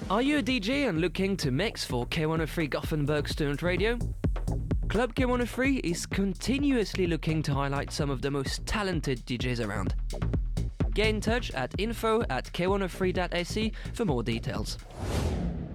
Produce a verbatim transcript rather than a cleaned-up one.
Are you a D J and looking to mix for K one oh three Gothenburg Student Radio? Club K one oh three is continuously looking to highlight some of the most talented D Js around. Get in touch at info at k one oh three dot s e for more details.